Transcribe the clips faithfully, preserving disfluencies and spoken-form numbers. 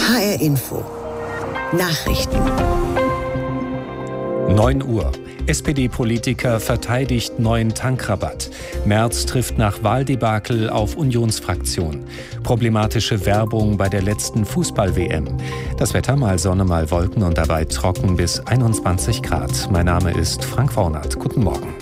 H R Info. Nachrichten. neun Uhr. S P D-Politiker verteidigt neuen Tankrabatt. Merz trifft nach Wahldebakel auf Unionsfraktion. Problematische Werbung bei der letzten Fußball-W M. Das Wetter mal Sonne, mal Wolken und dabei trocken bis einundzwanzig Grad. Mein Name ist Frank Waunert. Guten Morgen.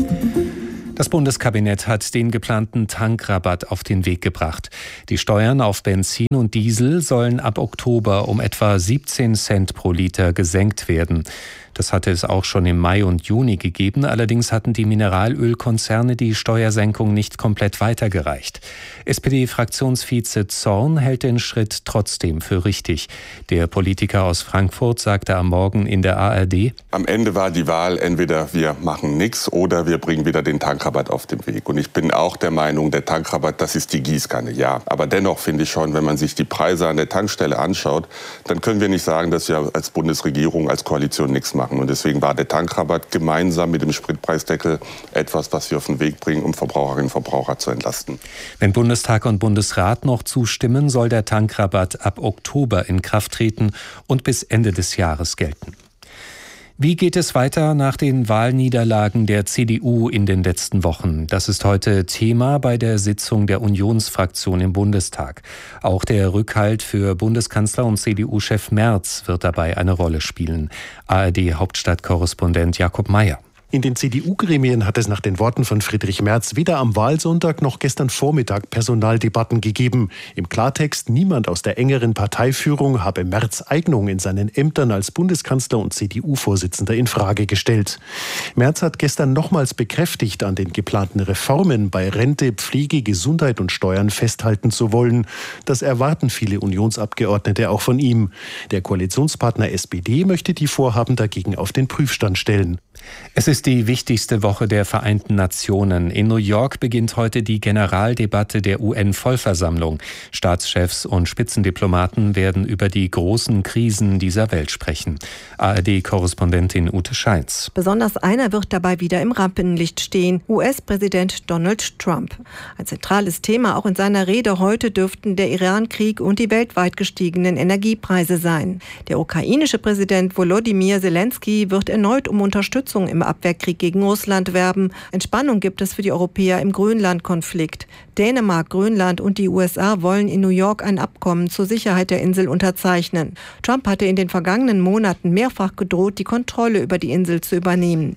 Das Bundeskabinett hat den geplanten Tankrabatt auf den Weg gebracht. Die Steuern auf Benzin und Diesel sollen ab Oktober um etwa siebzehn Cent pro Liter gesenkt werden. Das hatte es auch schon im Mai und Juni gegeben. Allerdings hatten die Mineralölkonzerne die Steuersenkung nicht komplett weitergereicht. S P D-Fraktionsvize Zorn hält den Schritt trotzdem für richtig. Der Politiker aus Frankfurt sagte am Morgen in der A R D: Am Ende war die Wahl, entweder wir machen nichts oder wir bringen wieder den Tankrabatt auf den Weg. Und ich bin auch der Meinung, der Tankrabatt, das ist die Gießkanne, ja. Aber dennoch finde ich schon, wenn man sich die Preise an der Tankstelle anschaut, dann können wir nicht sagen, dass wir als Bundesregierung, als Koalition nichts machen. Und deswegen war der Tankrabatt gemeinsam mit dem Spritpreisdeckel etwas, was wir auf den Weg bringen, um Verbraucherinnen und Verbraucher zu entlasten. Wenn Bundestag und Bundesrat noch zustimmen, soll der Tankrabatt ab Oktober in Kraft treten und bis Ende des Jahres gelten. Wie geht es weiter nach den Wahlniederlagen der C D U in den letzten Wochen? Das ist heute Thema bei der Sitzung der Unionsfraktion im Bundestag. Auch der Rückhalt für Bundeskanzler und C D U-Chef Merz wird dabei eine Rolle spielen. A R D-Hauptstadtkorrespondent Jakob Mayer. In den C D U-Gremien hat es nach den Worten von Friedrich Merz weder am Wahlsonntag noch gestern Vormittag Personaldebatten gegeben. Im Klartext, niemand aus der engeren Parteiführung habe Merz' Eignung in seinen Ämtern als Bundeskanzler und C D U-Vorsitzender in Frage gestellt. Merz hat gestern nochmals bekräftigt, an den geplanten Reformen bei Rente, Pflege, Gesundheit und Steuern festhalten zu wollen. Das erwarten viele Unionsabgeordnete auch von ihm. Der Koalitionspartner S P D möchte die Vorhaben dagegen auf den Prüfstand stellen. Es ist die wichtigste Woche der Vereinten Nationen. In New York beginnt heute die Generaldebatte der U N-Vollversammlung. Staatschefs und Spitzendiplomaten werden über die großen Krisen dieser Welt sprechen. A R D-Korrespondentin Ute Scheins. Besonders einer wird dabei wieder im Rampenlicht stehen: U S-Präsident Donald Trump. Ein zentrales Thema auch in seiner Rede heute dürften der Iran-Krieg und die weltweit gestiegenen Energiepreise sein. Der ukrainische Präsident Volodymyr Zelensky wird erneut um Unterstützung im Abwehrkrieg gegen Russland werben. Entspannung gibt es für die Europäer im Grönland-Konflikt. Dänemark, Grönland und die U S A wollen in New York ein Abkommen zur Sicherheit der Insel unterzeichnen. Trump hatte in den vergangenen Monaten mehrfach gedroht, die Kontrolle über die Insel zu übernehmen.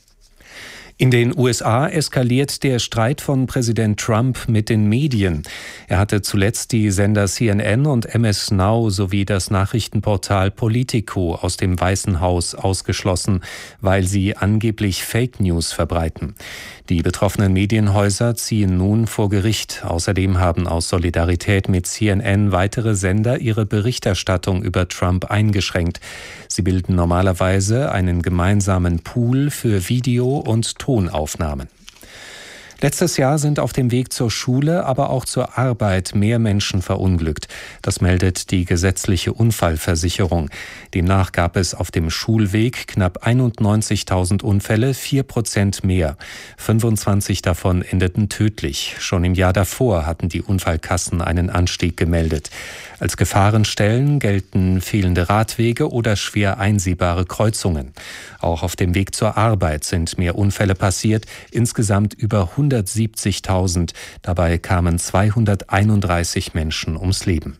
In den U S A eskaliert der Streit von Präsident Trump mit den Medien. Er hatte zuletzt die Sender C N N und M S Now sowie das Nachrichtenportal Politico aus dem Weißen Haus ausgeschlossen, weil sie angeblich Fake News verbreiten. Die betroffenen Medienhäuser ziehen nun vor Gericht. Außerdem haben aus Solidarität mit C N N weitere Sender ihre Berichterstattung über Trump eingeschränkt. Sie bilden normalerweise einen gemeinsamen Pool für Video- und Tonaufnahmen. Letztes Jahr sind auf dem Weg zur Schule, aber auch zur Arbeit mehr Menschen verunglückt. Das meldet die gesetzliche Unfallversicherung. Demnach gab es auf dem Schulweg knapp einundneunzigtausend Unfälle, vier Prozent mehr. fünfundzwanzig davon endeten tödlich. Schon im Jahr davor hatten die Unfallkassen einen Anstieg gemeldet. Als Gefahrenstellen gelten fehlende Radwege oder schwer einsehbare Kreuzungen. Auch auf dem Weg zur Arbeit sind mehr Unfälle passiert, insgesamt über hundertsiebzigtausend. Dabei kamen zweihunderteinunddreißig Menschen ums Leben.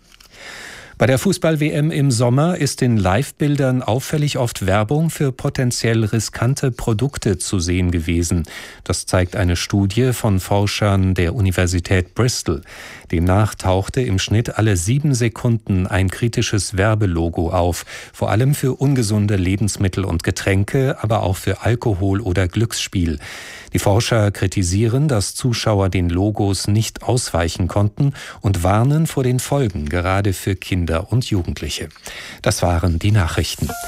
Bei der Fußball-W M im Sommer ist in Live-Bildern auffällig oft Werbung für potenziell riskante Produkte zu sehen gewesen. Das zeigt eine Studie von Forschern der Universität Bristol. Demnach tauchte im Schnitt alle sieben Sekunden ein kritisches Werbelogo auf, vor allem für ungesunde Lebensmittel und Getränke, aber auch für Alkohol oder Glücksspiel. Die Forscher kritisieren, dass Zuschauer den Logos nicht ausweichen konnten und warnen vor den Folgen, gerade für Kinder und Jugendliche. Das waren die Nachrichten.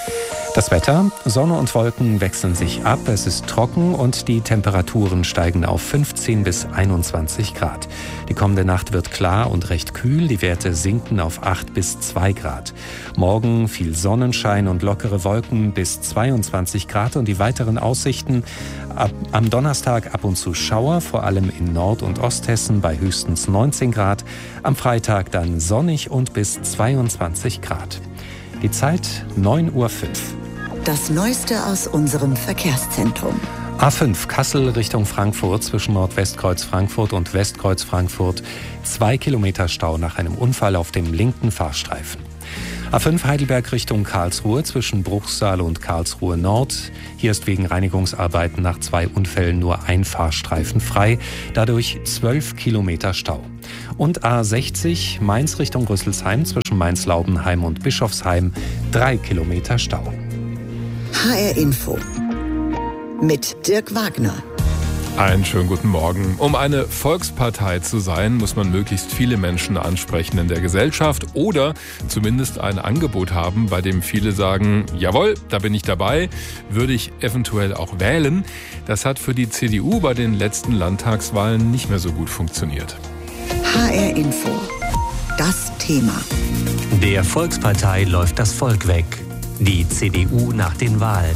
Das Wetter, Sonne und Wolken wechseln sich ab, es ist trocken und die Temperaturen steigen auf fünfzehn bis einundzwanzig Grad. Die kommende Nacht wird klar und recht kühl, die Werte sinken auf acht bis zwei Grad. Morgen viel Sonnenschein und lockere Wolken bis zweiundzwanzig Grad und die weiteren Aussichten: ab, am Donnerstag ab und zu Schauer, vor allem in Nord- und Osthessen bei höchstens neunzehn Grad, am Freitag dann sonnig und bis zweiundzwanzig Grad. Die Zeit neun Uhr fünf. Das Neueste aus unserem Verkehrszentrum. A fünf Kassel Richtung Frankfurt zwischen Nordwestkreuz Frankfurt und Westkreuz Frankfurt. Zwei Kilometer Stau nach einem Unfall auf dem linken Fahrstreifen. A fünf Heidelberg Richtung Karlsruhe zwischen Bruchsal und Karlsruhe Nord. Hier ist wegen Reinigungsarbeiten nach zwei Unfällen nur ein Fahrstreifen frei. Dadurch zwölf Kilometer Stau. Und A sechzig Mainz Richtung Rüsselsheim zwischen Mainz-Laubenheim und Bischofsheim. Drei Kilometer Stau. H R Info mit Dirk Wagner. Einen schönen guten Morgen. Um eine Volkspartei zu sein, muss man möglichst viele Menschen ansprechen in der Gesellschaft oder zumindest ein Angebot haben, bei dem viele sagen, jawohl, da bin ich dabei, würde ich eventuell auch wählen. Das hat für die C D U bei den letzten Landtagswahlen nicht mehr so gut funktioniert. H R Info. Das Thema. Der Volkspartei läuft das Volk weg. Die C D U nach den Wahlen.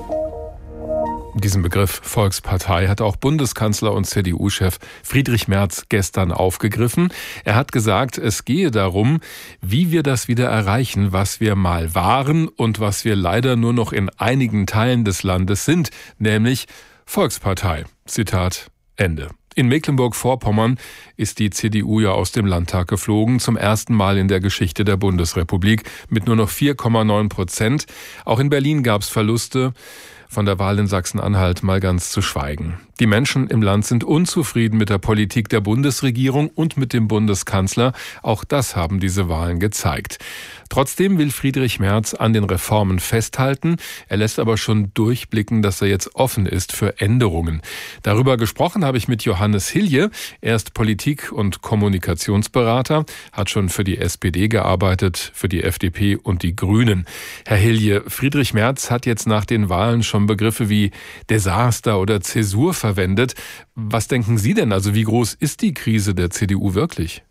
Diesen Begriff Volkspartei hat auch Bundeskanzler und C D U-Chef Friedrich Merz gestern aufgegriffen. Er hat gesagt, es gehe darum, wie wir das wieder erreichen, was wir mal waren und was wir leider nur noch in einigen Teilen des Landes sind, nämlich Volkspartei. Zitat Ende. In Mecklenburg-Vorpommern ist die C D U ja aus dem Landtag geflogen, zum ersten Mal in der Geschichte der Bundesrepublik mit nur noch vier Komma neun Prozent. Auch in Berlin gab es Verluste. Von der Wahl in Sachsen-Anhalt mal ganz zu schweigen. Die Menschen im Land sind unzufrieden mit der Politik der Bundesregierung und mit dem Bundeskanzler. Auch das haben diese Wahlen gezeigt. Trotzdem will Friedrich Merz an den Reformen festhalten. Er lässt aber schon durchblicken, dass er jetzt offen ist für Änderungen. Darüber gesprochen habe ich mit Johannes Hilje. Er ist Politik- und Kommunikationsberater, hat schon für die S P D gearbeitet, für die F D P und die Grünen. Herr Hilje, Friedrich Merz hat jetzt nach den Wahlen schon Begriffe wie Desaster oder Zäsur verwendet. Was denken Sie denn? Also wie groß ist die Krise der C D U wirklich?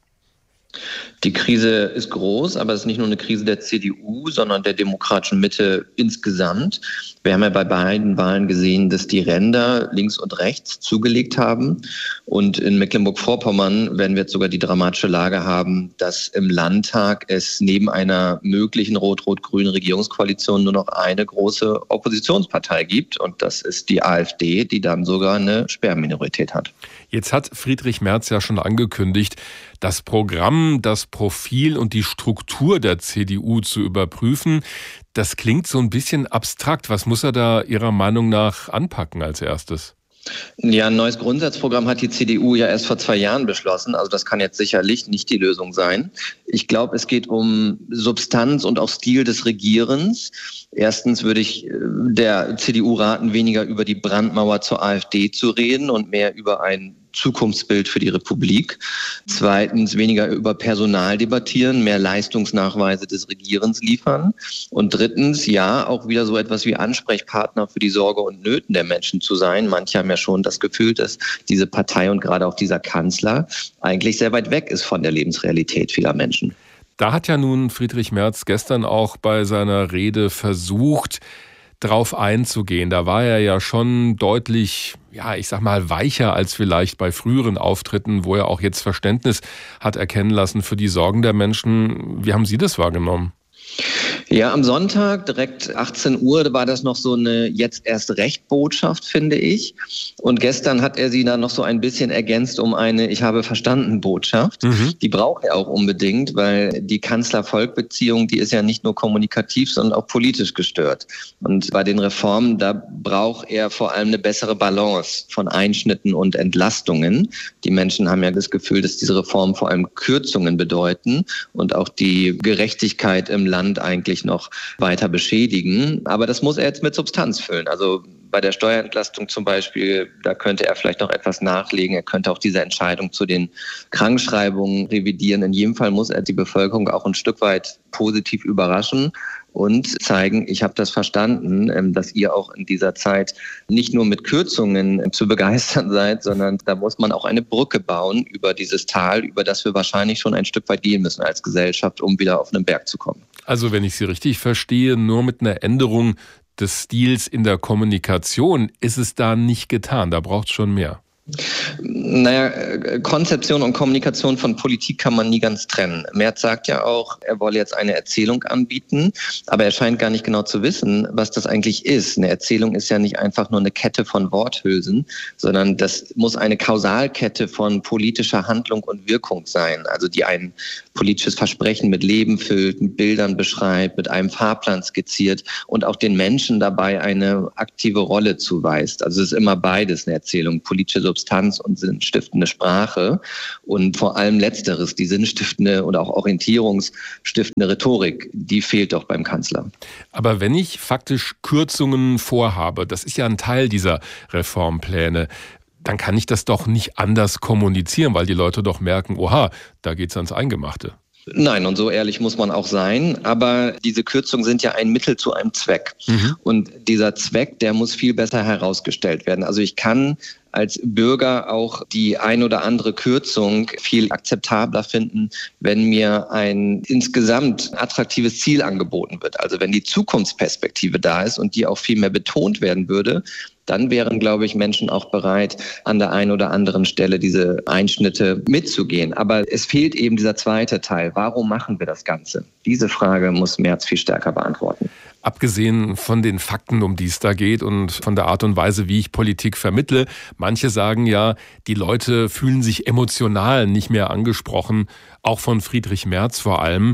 Die Krise ist groß, aber es ist nicht nur eine Krise der C D U, sondern der demokratischen Mitte insgesamt. Wir haben ja bei beiden Wahlen gesehen, dass die Ränder links und rechts zugelegt haben. Und in Mecklenburg-Vorpommern werden wir jetzt sogar die dramatische Lage haben, dass im Landtag es neben einer möglichen rot-rot-grünen Regierungskoalition nur noch eine große Oppositionspartei gibt. Und das ist die AfD, die dann sogar eine Sperrminorität hat. Jetzt hat Friedrich Merz ja schon angekündigt, das Programm, das Profil und die Struktur der C D U zu überprüfen. Das klingt so ein bisschen abstrakt. Was muss er da Ihrer Meinung nach anpacken als erstes? Ja, ein neues Grundsatzprogramm hat die C D U ja erst vor zwei Jahren beschlossen. Also das kann jetzt sicherlich nicht die Lösung sein. Ich glaube, es geht um Substanz und auch Stil des Regierens. Erstens würde ich der C D U raten, weniger über die Brandmauer zur AfD zu reden und mehr über ein Zukunftsbild für die Republik. Zweitens, weniger über Personal debattieren, mehr Leistungsnachweise des Regierens liefern. Und drittens, ja, auch wieder so etwas wie Ansprechpartner für die Sorge und Nöten der Menschen zu sein. Manche haben ja schon das Gefühl, dass diese Partei und gerade auch dieser Kanzler eigentlich sehr weit weg ist von der Lebensrealität vieler Menschen. Da hat ja nun Friedrich Merz gestern auch bei seiner Rede versucht, drauf einzugehen. Da war er ja schon deutlich, ja, ich sag mal, weicher als vielleicht bei früheren Auftritten, wo er auch jetzt Verständnis hat erkennen lassen für die Sorgen der Menschen. Wie haben Sie das wahrgenommen? Ja, am Sonntag, direkt achtzehn Uhr, war das noch so eine jetzt erst recht Botschaft, finde ich. Und gestern hat er sie dann noch so ein bisschen ergänzt um eine Ich habe verstanden Botschaft. Mhm. Die braucht er auch unbedingt, weil die Kanzler-Volk-Beziehung, die ist ja nicht nur kommunikativ, sondern auch politisch gestört. Und bei den Reformen, da braucht er vor allem eine bessere Balance von Einschnitten und Entlastungen. Die Menschen haben ja das Gefühl, dass diese Reformen vor allem Kürzungen bedeuten und auch die Gerechtigkeit im Land eigentlich noch weiter beschädigen. Aber das muss er jetzt mit Substanz füllen. Also bei der Steuerentlastung zum Beispiel, da könnte er vielleicht noch etwas nachlegen. Er könnte auch diese Entscheidung zu den Krankschreibungen revidieren. In jedem Fall muss er die Bevölkerung auch ein Stück weit positiv überraschen und zeigen, ich habe das verstanden, dass ihr auch in dieser Zeit nicht nur mit Kürzungen zu begeistern seid, sondern da muss man auch eine Brücke bauen über dieses Tal, über das wir wahrscheinlich schon ein Stück weit gehen müssen als Gesellschaft, um wieder auf einen Berg zu kommen. Also wenn ich Sie richtig verstehe, nur mit einer Änderung des Stils in der Kommunikation ist es da nicht getan, da braucht es schon mehr. Naja, Konzeption und Kommunikation von Politik kann man nie ganz trennen. Merz sagt ja auch, er wolle jetzt eine Erzählung anbieten, aber er scheint gar nicht genau zu wissen, was das eigentlich ist. Eine Erzählung ist ja nicht einfach nur eine Kette von Worthülsen, sondern das muss eine Kausalkette von politischer Handlung und Wirkung sein, also die ein politisches Versprechen mit Leben füllt, mit Bildern beschreibt, mit einem Fahrplan skizziert und auch den Menschen dabei eine aktive Rolle zuweist. Also es ist immer beides, eine Erzählung, politische Substanz und sinnstiftende Sprache und vor allem Letzteres, die sinnstiftende oder auch orientierungsstiftende Rhetorik, die fehlt doch beim Kanzler. Aber wenn ich faktisch Kürzungen vorhabe, das ist ja ein Teil dieser Reformpläne, dann kann ich das doch nicht anders kommunizieren, weil die Leute doch merken, oha, da geht's ans Eingemachte. Nein, und so ehrlich muss man auch sein. Aber diese Kürzungen sind ja ein Mittel zu einem Zweck. Mhm. Und dieser Zweck, der muss viel besser herausgestellt werden. Also ich kann als Bürger auch die ein oder andere Kürzung viel akzeptabler finden, wenn mir ein insgesamt attraktives Ziel angeboten wird. Also wenn die Zukunftsperspektive da ist und die auch viel mehr betont werden würde, dann wären, glaube ich, Menschen auch bereit, an der einen oder anderen Stelle diese Einschnitte mitzugehen. Aber es fehlt eben dieser zweite Teil. Warum machen wir das Ganze? Diese Frage muss Merz viel stärker beantworten. Abgesehen von den Fakten, um die es da geht und von der Art und Weise, wie ich Politik vermittle, manche sagen ja, die Leute fühlen sich emotional nicht mehr angesprochen, auch von Friedrich Merz vor allem.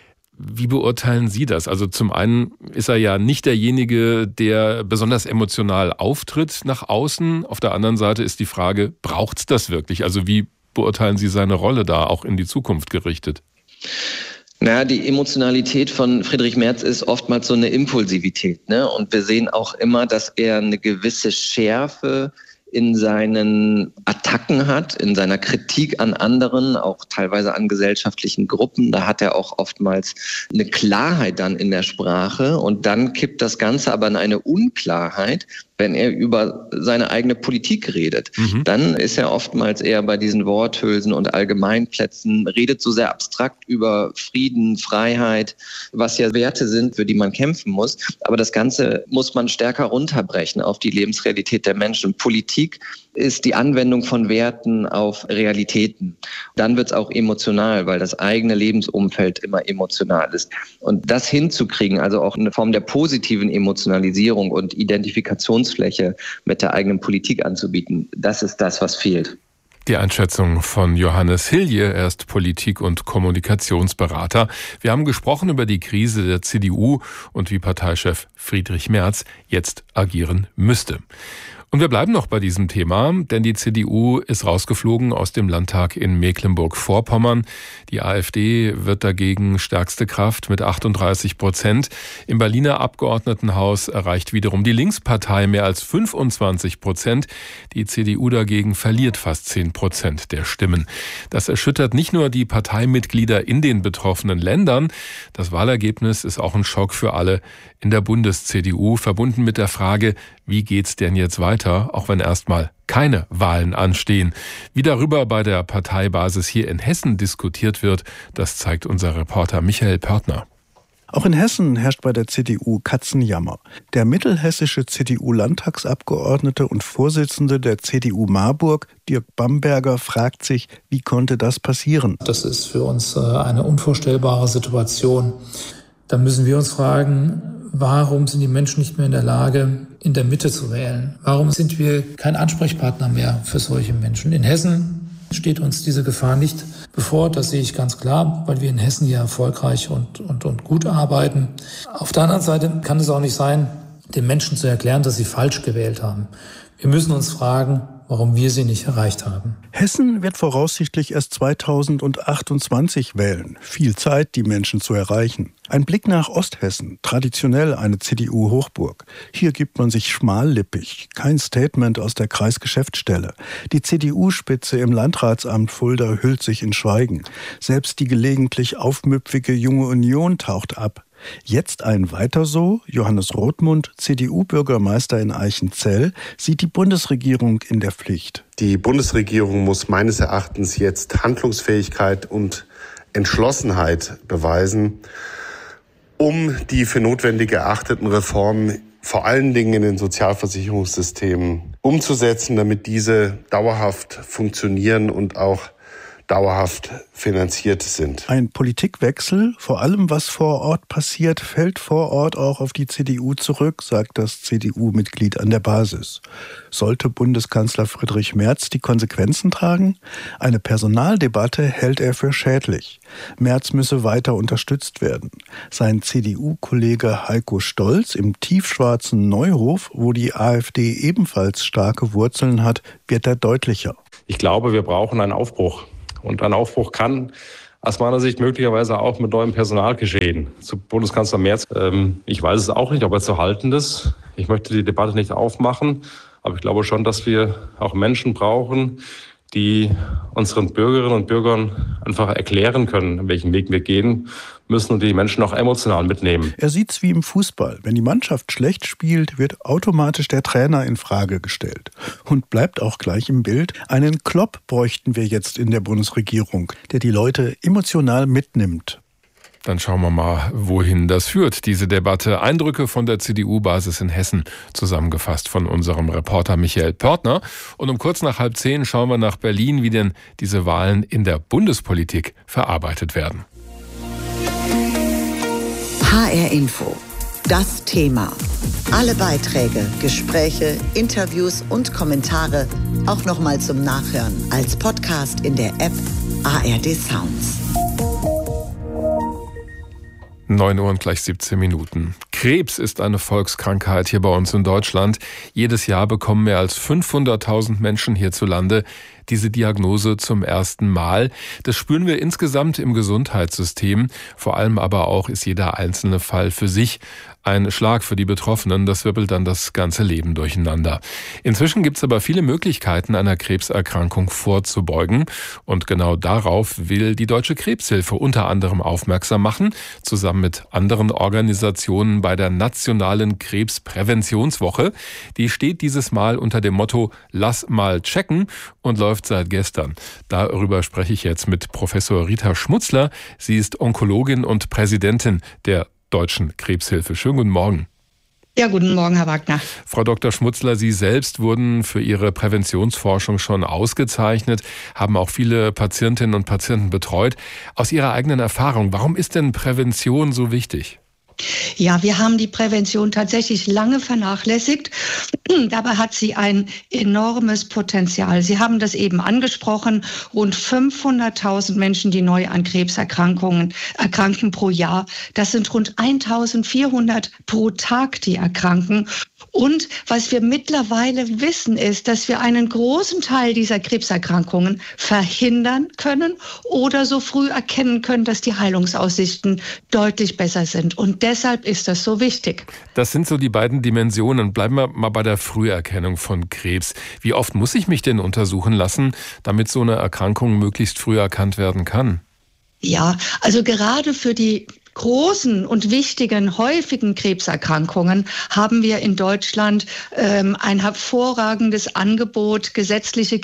Wie beurteilen Sie das? Also zum einen ist er ja nicht derjenige, der besonders emotional auftritt nach außen. Auf der anderen Seite ist die Frage, braucht es das wirklich? Also wie beurteilen Sie seine Rolle da auch in die Zukunft gerichtet? Naja, die Emotionalität von Friedrich Merz ist oftmals so eine Impulsivität, ne? Und wir sehen auch immer, dass er eine gewisse Schärfe in seinen Attacken hat, in seiner Kritik an anderen, auch teilweise an gesellschaftlichen Gruppen. Da hat er auch oftmals eine Klarheit dann in der Sprache und dann kippt das Ganze aber in eine Unklarheit, wenn er über seine eigene Politik redet. Mhm. Dann ist er oftmals eher bei diesen Worthülsen und Allgemeinplätzen, redet so sehr abstrakt über Frieden, Freiheit, was ja Werte sind, für die man kämpfen muss. Aber das Ganze muss man stärker runterbrechen auf die Lebensrealität der Menschen. Politik ist die Anwendung von Werten auf Realitäten. Dann wird es auch emotional, weil das eigene Lebensumfeld immer emotional ist. Und das hinzukriegen, also auch eine Form der positiven Emotionalisierung und Identifikationsfläche mit der eigenen Politik anzubieten, das ist das, was fehlt. Die Einschätzung von Johannes Hilje, er ist Politik- und Kommunikationsberater. Wir haben gesprochen über die Krise der C D U und wie Parteichef Friedrich Merz jetzt agieren müsste. Und wir bleiben noch bei diesem Thema, denn die C D U ist rausgeflogen aus dem Landtag in Mecklenburg-Vorpommern. Die AfD wird dagegen stärkste Kraft mit achtunddreißig Prozent. Im Berliner Abgeordnetenhaus erreicht wiederum die Linkspartei mehr als fünfundzwanzig Prozent. Die C D U dagegen verliert fast zehn Prozent der Stimmen. Das erschüttert nicht nur die Parteimitglieder in den betroffenen Ländern. Das Wahlergebnis ist auch ein Schock für alle in der Bundes-C D U, verbunden mit der Frage, wie geht's denn jetzt weiter, auch wenn erstmal keine Wahlen anstehen. Wie darüber bei der Parteibasis hier in Hessen diskutiert wird, das zeigt unser Reporter Michael Pörtner. Auch in Hessen herrscht bei der C D U Katzenjammer. Der mittelhessische C D U-Landtagsabgeordnete und Vorsitzende der C D U Marburg, Dirk Bamberger, fragt sich, wie konnte das passieren? Das ist für uns eine unvorstellbare Situation. Da müssen wir uns fragen, warum sind die Menschen nicht mehr in der Lage, in der Mitte zu wählen? Warum sind wir kein Ansprechpartner mehr für solche Menschen? In Hessen steht uns diese Gefahr nicht bevor, das sehe ich ganz klar, weil wir in Hessen hier erfolgreich und, und, und gut arbeiten. Auf der anderen Seite kann es auch nicht sein, den Menschen zu erklären, dass sie falsch gewählt haben. Wir müssen uns fragen, warum wir sie nicht erreicht haben. Hessen wird voraussichtlich erst zweitausendachtundzwanzig wählen. Viel Zeit, die Menschen zu erreichen. Ein Blick nach Osthessen, traditionell eine C D U-Hochburg. Hier gibt man sich schmallippig, kein Statement aus der Kreisgeschäftsstelle. Die C D U-Spitze im Landratsamt Fulda hüllt sich in Schweigen. Selbst die gelegentlich aufmüpfige Junge Union taucht ab. Jetzt ein Weiter so. Johannes Rothmund, C D U-Bürgermeister in Eichenzell, sieht die Bundesregierung in der Pflicht. Die Bundesregierung muss meines Erachtens jetzt Handlungsfähigkeit und Entschlossenheit beweisen, um die für notwendig erachteten Reformen vor allen Dingen in den Sozialversicherungssystemen umzusetzen, damit diese dauerhaft funktionieren und auch dauerhaft finanziert sind. Ein Politikwechsel, vor allem was vor Ort passiert, fällt vor Ort auch auf die C D U zurück, sagt das C D U-Mitglied an der Basis. Sollte Bundeskanzler Friedrich Merz die Konsequenzen tragen? Eine Personaldebatte hält er für schädlich. Merz müsse weiter unterstützt werden. Sein C D U-Kollege Heiko Stolz im tiefschwarzen Neuhof, wo die AfD ebenfalls starke Wurzeln hat, wird er deutlicher. Ich glaube, wir brauchen einen Aufbruch. Und ein Aufbruch kann aus meiner Sicht möglicherweise auch mit neuem Personal geschehen. Zu Bundeskanzler Merz, ähm, ich weiß es auch nicht, ob er zu halten ist. Ich möchte die Debatte nicht aufmachen, aber ich glaube schon, dass wir auch Menschen brauchen, die unseren Bürgerinnen und Bürgern einfach erklären können, welchen Weg wir gehen müssen und die Menschen auch emotional mitnehmen. Er sieht's wie im Fußball. Wenn die Mannschaft schlecht spielt, wird automatisch der Trainer in Frage gestellt. Und bleibt auch gleich im Bild, einen Klopp bräuchten wir jetzt in der Bundesregierung, der die Leute emotional mitnimmt. Dann schauen wir mal, wohin das führt, diese Debatte. Eindrücke von der C D U-Basis in Hessen, zusammengefasst von unserem Reporter Michael Pörtner. Und um kurz nach halb zehn schauen wir nach Berlin, wie denn diese Wahlen in der Bundespolitik verarbeitet werden. H R Info. Das Thema. Alle Beiträge, Gespräche, Interviews und Kommentare auch nochmal zum Nachhören als Podcast in der App A R D Sounds. neun Uhr und gleich siebzehn Minuten. Krebs ist eine Volkskrankheit hier bei uns in Deutschland. Jedes Jahr bekommen mehr als fünfhunderttausend Menschen hierzulande diese Diagnose zum ersten Mal. Das spüren wir insgesamt im Gesundheitssystem. Vor allem aber auch ist jeder einzelne Fall für sich ein Schlag für die Betroffenen. Das wirbelt dann das ganze Leben durcheinander. Inzwischen gibt es aber viele Möglichkeiten, einer Krebserkrankung vorzubeugen. Und genau darauf will die Deutsche Krebshilfe unter anderem aufmerksam machen, zusammen mit anderen Organisationen bei der Nationalen Krebspräventionswoche. Die steht dieses Mal unter dem Motto Lass mal checken und läuft seit gestern. Darüber spreche ich jetzt mit Professor Rita Schmutzler. Sie ist Onkologin und Präsidentin der Deutschen Krebshilfe. Schönen guten Morgen. Ja, guten Morgen, Herr Wagner. Frau Doktor Schmutzler, Sie selbst wurden für Ihre Präventionsforschung schon ausgezeichnet, haben auch viele Patientinnen und Patienten betreut. Aus Ihrer eigenen Erfahrung, warum ist denn Prävention so wichtig? Ja, wir haben die Prävention tatsächlich lange vernachlässigt. Dabei hat sie ein enormes Potenzial. Sie haben das eben angesprochen. Rund fünfhunderttausend Menschen, die neu an Krebserkrankungen erkranken pro Jahr. Das sind rund eintausendvierhundert pro Tag, die erkranken. Und was wir mittlerweile wissen, ist, dass wir einen großen Teil dieser Krebserkrankungen verhindern können oder so früh erkennen können, dass die Heilungsaussichten deutlich besser sind. Und deshalb ist das so wichtig. Das sind so die beiden Dimensionen. Bleiben wir mal bei der Früherkennung von Krebs. Wie oft muss ich mich denn untersuchen lassen, damit so eine Erkrankung möglichst früh erkannt werden kann? Ja, also gerade für die großen und wichtigen, häufigen Krebserkrankungen haben wir in Deutschland ähm, ein hervorragendes Angebot, gesetzliche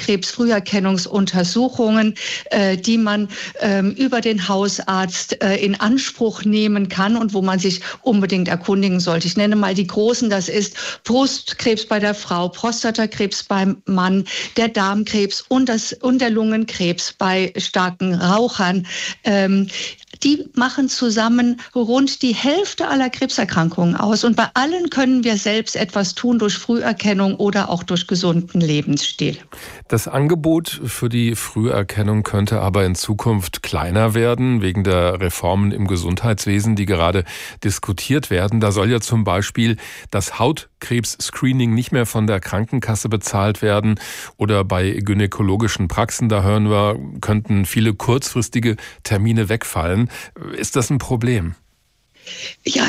Krebsfrüherkennungsuntersuchungen, äh, die man ähm, über den Hausarzt äh, in Anspruch nehmen kann und wo man sich unbedingt erkundigen sollte. Ich nenne mal die großen, das ist Brustkrebs bei der Frau, Prostatakrebs beim Mann, der Darmkrebs und, das, und der Lungenkrebs bei starken Rauchern. Ähm, Die machen zusammen rund die Hälfte aller Krebserkrankungen aus. Und bei allen können wir selbst etwas tun durch Früherkennung oder auch durch gesunden Lebensstil. Das Angebot für die Früherkennung könnte aber in Zukunft kleiner werden, wegen der Reformen im Gesundheitswesen, die gerade diskutiert werden. Da soll ja zum Beispiel das Hautkrebs-Screening nicht mehr von der Krankenkasse bezahlt werden. Oder bei gynäkologischen Praxen, da hören wir, könnten viele kurzfristige Termine wegfallen. Ist das ein Problem? Ja,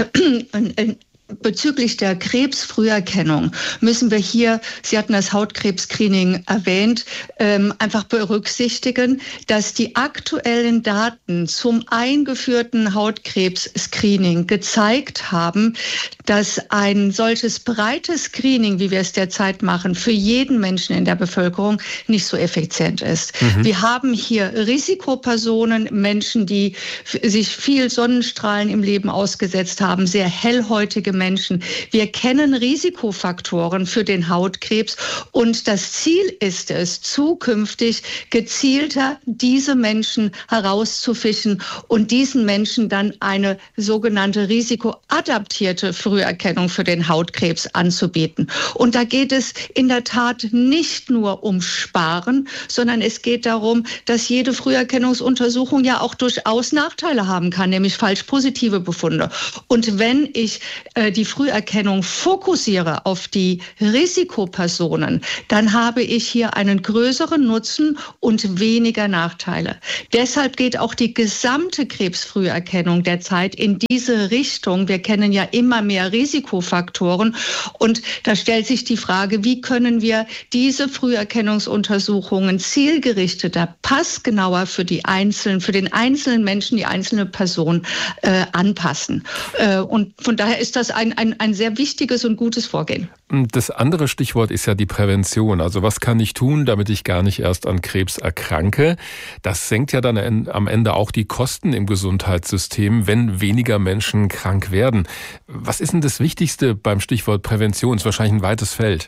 bezüglich der Krebsfrüherkennung müssen wir hier, Sie hatten das Hautkrebs-Screening erwähnt, ähm, einfach berücksichtigen, dass die aktuellen Daten zum eingeführten Hautkrebs-Screening gezeigt haben, dass ein solches breites Screening, wie wir es derzeit machen, für jeden Menschen in der Bevölkerung nicht so effizient ist. Mhm. Wir haben hier Risikopersonen, Menschen, die sich viel Sonnenstrahlen im Leben ausgesetzt haben, sehr hellhäutige Menschen. Wir kennen Risikofaktoren für den Hautkrebs und das Ziel ist es, zukünftig gezielter diese Menschen herauszufischen und diesen Menschen dann eine sogenannte risikoadaptierte Früherkennung für den Hautkrebs anzubieten. Und da geht es in der Tat nicht nur um Sparen, sondern es geht darum, dass jede Früherkennungsuntersuchung ja auch durchaus Nachteile haben kann, nämlich falsch positive Befunde. Und wenn ich äh, die Früherkennung fokussiere auf die Risikopersonen, dann habe ich hier einen größeren Nutzen und weniger Nachteile. Deshalb geht auch die gesamte Krebsfrüherkennung derzeit in diese Richtung. Wir kennen ja immer mehr Risikofaktoren und da stellt sich die Frage, wie können wir diese Früherkennungsuntersuchungen zielgerichteter, passgenauer für die einzelnen, für den einzelnen Menschen, die einzelne Person äh, anpassen. Äh, und von daher ist das ein, ein, ein sehr wichtiges und gutes Vorgehen. Das andere Stichwort ist ja die Prävention. Also was kann ich tun, damit ich gar nicht erst an Krebs erkranke? Das senkt ja dann am Ende auch die Kosten im Gesundheitssystem, wenn weniger Menschen krank werden. Was ist denn das Wichtigste beim Stichwort Prävention? Das ist wahrscheinlich ein weites Feld.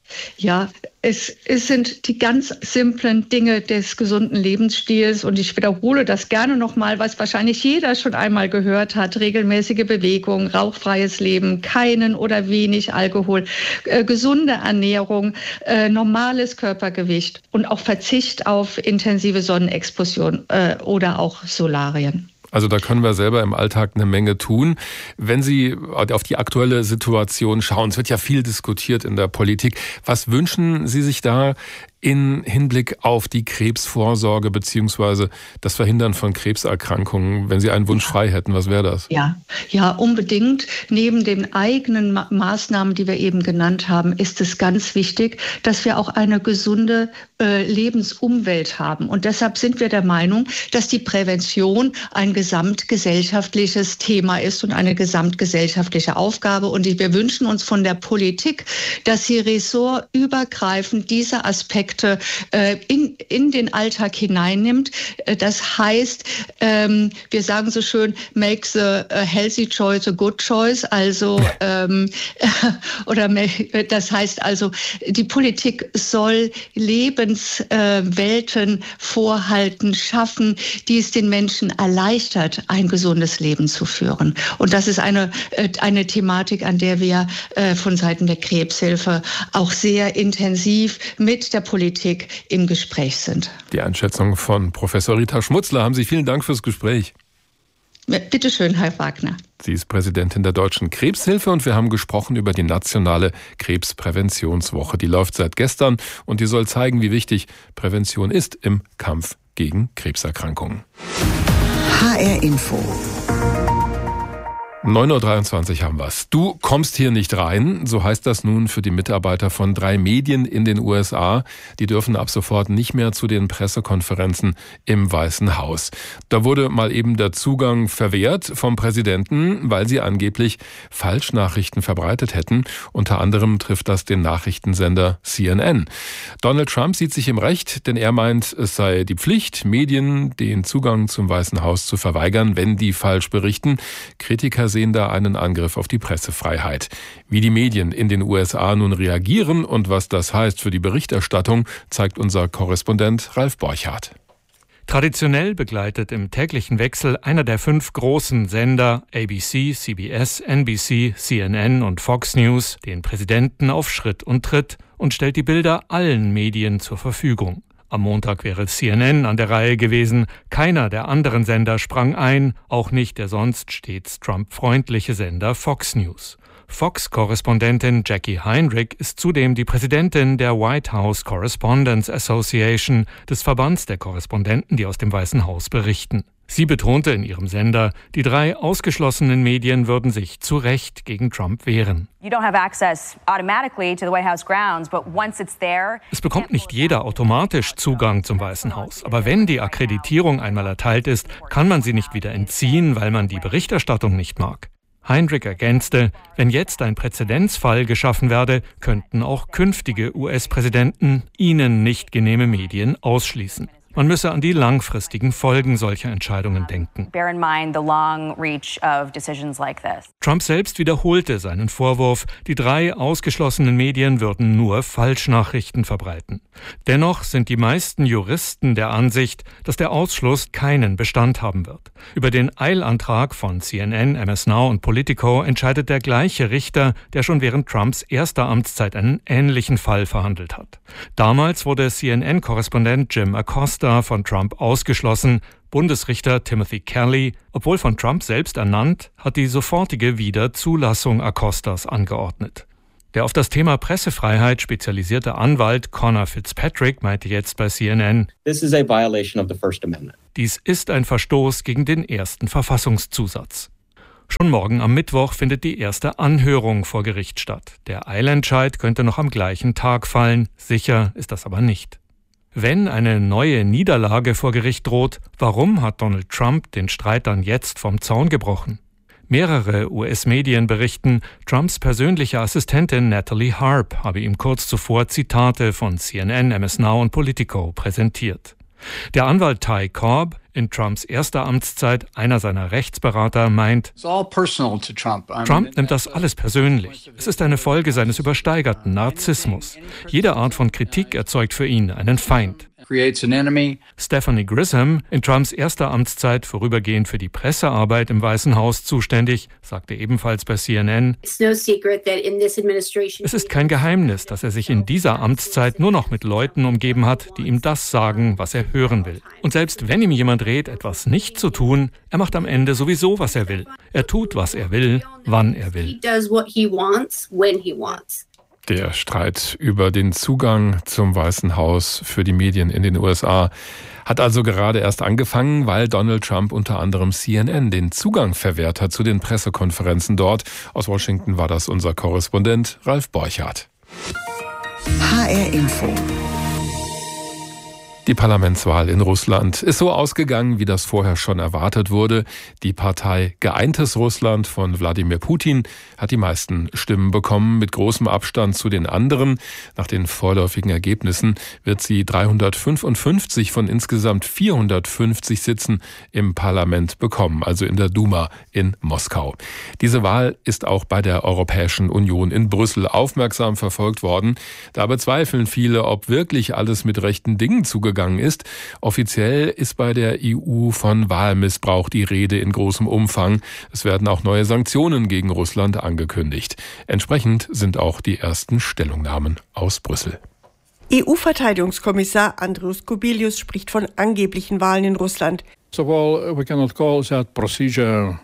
Ja, es, es sind die ganz simplen Dinge des gesunden Lebensstils und ich wiederhole das gerne nochmal, was wahrscheinlich jeder schon einmal gehört hat. Regelmäßige Bewegung, rauchfreies Leben, keinen oder wenig Alkohol, äh, gesunde Ernährung, äh, normales Körpergewicht und auch Verzicht auf intensive Sonnenexposition äh, oder auch Solarien. Also da können wir selber im Alltag eine Menge tun. Wenn Sie auf die aktuelle Situation schauen, es wird ja viel diskutiert in der Politik. Was wünschen Sie sich da in Hinblick auf die Krebsvorsorge beziehungsweise das Verhindern von Krebserkrankungen? Wenn Sie einen Wunsch frei hätten, was wäre das? Ja, ja, unbedingt. Neben den eigenen Ma- Maßnahmen, die wir eben genannt haben, ist es ganz wichtig, dass wir auch eine gesunde äh, Lebensumwelt haben. Und deshalb sind wir der Meinung, dass die Prävention ein gesamtgesellschaftliches Thema ist und eine gesamtgesellschaftliche Aufgabe. Und wir wünschen uns von der Politik, dass sie ressortübergreifend diese Aspekte In, in den Alltag hineinnimmt. Das heißt, ähm, wir sagen so schön, make the healthy choice a good choice. Also, ähm, oder das heißt also, die Politik soll Lebenswelten äh, vorhalten, schaffen, die es den Menschen erleichtert, ein gesundes Leben zu führen. Und das ist eine, eine Thematik, an der wir äh, von Seiten der Krebshilfe auch sehr intensiv mit der Politik im Gespräch sind. Die Einschätzung von Professor Rita Schmutzler. Haben Sie vielen Dank fürs Gespräch. Bitte schön, Herr Wagner. Sie ist Präsidentin der Deutschen Krebshilfe und wir haben gesprochen über die nationale Krebspräventionswoche. Die läuft seit gestern und die soll zeigen, wie wichtig Prävention ist im Kampf gegen Krebserkrankungen. H R Info. neun Uhr dreiundzwanzig haben wir's. Du kommst hier nicht rein, so heißt das nun für die Mitarbeiter von drei Medien in den U S A. Die dürfen ab sofort nicht mehr zu den Pressekonferenzen im Weißen Haus. Da wurde mal eben der Zugang verwehrt vom Präsidenten, weil sie angeblich Falschnachrichten verbreitet hätten. Unter anderem trifft das den Nachrichtensender C N N. Donald Trump sieht sich im Recht, denn er meint, es sei die Pflicht, Medien den Zugang zum Weißen Haus zu verweigern, wenn die falsch berichten. Kritiker sehen da einen Angriff auf die Pressefreiheit. Wie die Medien in den U S A nun reagieren und was das heißt für die Berichterstattung, zeigt unser Korrespondent Ralf Borchardt. Traditionell begleitet im täglichen Wechsel einer der fünf großen Sender A B C, C B S, N B C, C N N und Fox News den Präsidenten auf Schritt und Tritt und stellt die Bilder allen Medien zur Verfügung. Am Montag wäre C N N an der Reihe gewesen. Keiner der anderen Sender sprang ein, auch nicht der sonst stets Trump-freundliche Sender Fox News. Fox-Korrespondentin Jackie Heinrich ist zudem die Präsidentin der White House Correspondents Association, des Verbands der Korrespondenten, die aus dem Weißen Haus berichten. Sie betonte in ihrem Sender, die drei ausgeschlossenen Medien würden sich zu Recht gegen Trump wehren. Es bekommt nicht jeder automatisch Zugang zum Weißen Haus. Aber wenn die Akkreditierung einmal erteilt ist, kann man sie nicht wieder entziehen, weil man die Berichterstattung nicht mag. Heinrich ergänzte, wenn jetzt ein Präzedenzfall geschaffen werde, könnten auch künftige U S-Präsidenten ihnen nicht genehme Medien ausschließen. Man müsse an die langfristigen Folgen solcher Entscheidungen denken. Trump selbst wiederholte seinen Vorwurf, die drei ausgeschlossenen Medien würden nur Falschnachrichten verbreiten. Dennoch sind die meisten Juristen der Ansicht, dass der Ausschluss keinen Bestand haben wird. Über den Eilantrag von C N N, M S Now und Politico entscheidet der gleiche Richter, der schon während Trumps erster Amtszeit einen ähnlichen Fall verhandelt hat. Damals wurde C N N-Korrespondent Jim Acosta von Trump ausgeschlossen. Bundesrichter Timothy Kelly, obwohl von Trump selbst ernannt, hat die sofortige Wiederzulassung Acostas angeordnet. Der auf das Thema Pressefreiheit spezialisierte Anwalt Conor Fitzpatrick meinte jetzt bei C N N, This is a violation of the First Amendment. Dies ist ein Verstoß gegen den ersten Verfassungszusatz. Schon morgen am Mittwoch findet die erste Anhörung vor Gericht statt. Der Eilentscheid könnte noch am gleichen Tag fallen, sicher ist das aber nicht. Wenn eine neue Niederlage vor Gericht droht, warum hat Donald Trump den Streit dann jetzt vom Zaun gebrochen? Mehrere U S-Medien berichten, Trumps persönliche Assistentin Natalie Harp habe ihm kurz zuvor Zitate von C N N, M S Now und Politico präsentiert. Der Anwalt Ty Cobb, in Trumps erster Amtszeit einer seiner Rechtsberater, meint, Trump nimmt das alles persönlich. Es ist eine Folge seines übersteigerten Narzissmus. Jede Art von Kritik erzeugt für ihn einen Feind. Stephanie Grisham, in Trumps erster Amtszeit vorübergehend für die Pressearbeit im Weißen Haus zuständig, sagte ebenfalls bei C N N, es ist kein Geheimnis, dass er sich in dieser Amtszeit nur noch mit Leuten umgeben hat, die ihm das sagen, was er hören will. Und selbst wenn ihm jemand rät, etwas nicht zu tun, er macht am Ende sowieso, was er will. Er tut, was er will, wann er will. Der Streit über den Zugang zum Weißen Haus für die Medien in den U S A hat also gerade erst angefangen, weil Donald Trump unter anderem C N N den Zugang verwehrt hat zu den Pressekonferenzen dort. Aus Washington war das unser Korrespondent Ralf Borchardt. H R Info. Die Parlamentswahl in Russland ist so ausgegangen, wie das vorher schon erwartet wurde. Die Partei Geeintes Russland von Wladimir Putin hat die meisten Stimmen bekommen, mit großem Abstand zu den anderen. Nach den vorläufigen Ergebnissen wird sie dreihundertfünfundfünfzig von insgesamt vierhundertfünfzig Sitzen im Parlament bekommen, also in der Duma in Moskau. Diese Wahl ist auch bei der Europäischen Union in Brüssel aufmerksam verfolgt worden. Da bezweifeln viele, ob wirklich alles mit rechten Dingen zugegangen ist. Offiziell ist bei der E U von Wahlmissbrauch die Rede in großem Umfang. Es werden auch neue Sanktionen gegen Russland angekündigt. Entsprechend sind auch die ersten Stellungnahmen aus Brüssel. E U-Verteidigungskommissar Andrius Kubilius spricht von angeblichen Wahlen in Russland. So, well, we cannot call that procedure.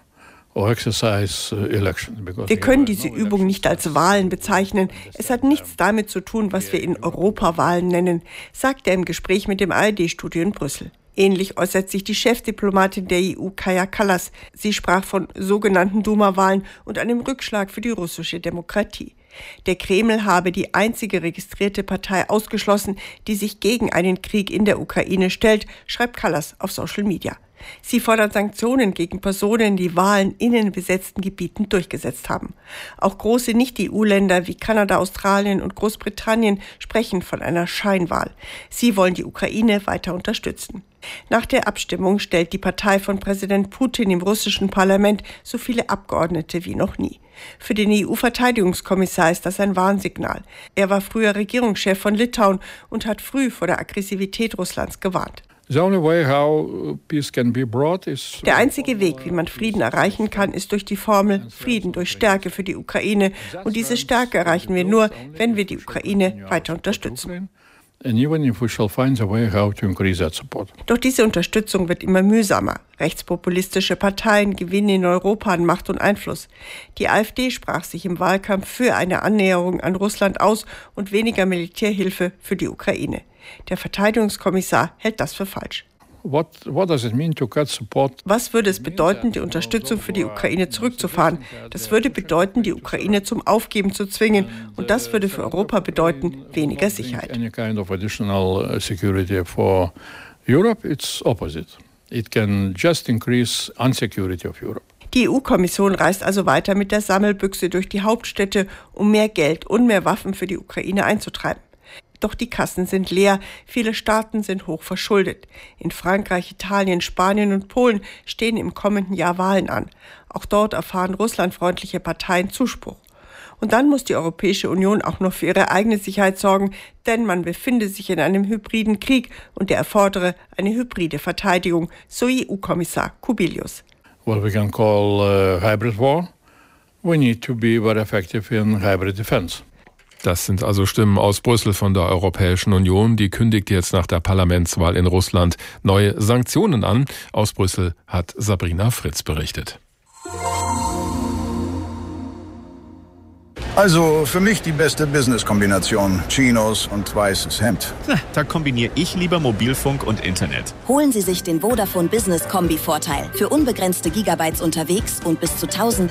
Wir können diese Übung nicht als Wahlen bezeichnen. Es hat nichts damit zu tun, was wir in Europa Wahlen nennen, sagt er im Gespräch mit dem A R D-Studio in Brüssel. Ähnlich äußert sich die Chefdiplomatin der E U, Kaja Kallas. Sie sprach von sogenannten Duma-Wahlen und einem Rückschlag für die russische Demokratie. Der Kreml habe die einzige registrierte Partei ausgeschlossen, die sich gegen einen Krieg in der Ukraine stellt, schreibt Kallas auf Social Media. Sie fordert Sanktionen gegen Personen, die Wahlen in den besetzten Gebieten durchgesetzt haben. Auch große Nicht-E U-Länder wie Kanada, Australien und Großbritannien sprechen von einer Scheinwahl. Sie wollen die Ukraine weiter unterstützen. Nach der Abstimmung stellt die Partei von Präsident Putin im russischen Parlament so viele Abgeordnete wie noch nie. Für den E U-Verteidigungskommissar ist das ein Warnsignal. Er war früher Regierungschef von Litauen und hat früh vor der Aggressivität Russlands gewarnt. Der einzige Weg, wie man Frieden erreichen kann, ist durch die Formel Frieden durch Stärke für die Ukraine. Und diese Stärke erreichen wir nur, wenn wir die Ukraine weiter unterstützen. And even if we shall find a way how to increase that support. Doch diese Unterstützung wird immer mühsamer. Rechtspopulistische Parteien gewinnen in Europa an Macht und Einfluss. Die AfD sprach sich im Wahlkampf für eine Annäherung an Russland aus und weniger Militärhilfe für die Ukraine. Der Verteidigungskommissar hält das für falsch. What, what does it mean to cut support? Was würde es bedeuten, die Unterstützung für die Ukraine zurückzufahren? Das würde bedeuten, die Ukraine zum Aufgeben zu zwingen. Und das würde für Europa bedeuten, weniger Sicherheit. Any kind of additional security for Europe, it's opposite. It can just increase insecurity of Europe. Die E U-Kommission reist also weiter mit der Sammelbüchse durch die Hauptstädte, um mehr Geld und mehr Waffen für die Ukraine einzutreiben. Doch die Kassen sind leer, viele Staaten sind hoch verschuldet. In Frankreich, Italien, Spanien und Polen stehen im kommenden Jahr Wahlen an. Auch dort erfahren russlandfreundliche Parteien Zuspruch. Und dann muss die Europäische Union auch noch für ihre eigene Sicherheit sorgen, denn man befinde sich in einem hybriden Krieg und der erfordere eine hybride Verteidigung, so E U-Kommissar Kubilius. What we can call uh, hybrid war, we need to be very effective in hybrid defense. Das sind also Stimmen aus Brüssel von der Europäischen Union. Die kündigt jetzt nach der Parlamentswahl in Russland neue Sanktionen an. Aus Brüssel hat Sabrina Fritz berichtet. Also für mich die beste Business-Kombination. Chinos und weißes Hemd. Da kombiniere ich lieber Mobilfunk und Internet. Holen Sie sich den Vodafone Business Kombi-Vorteil. Für unbegrenzte Gigabytes unterwegs und bis zu tausend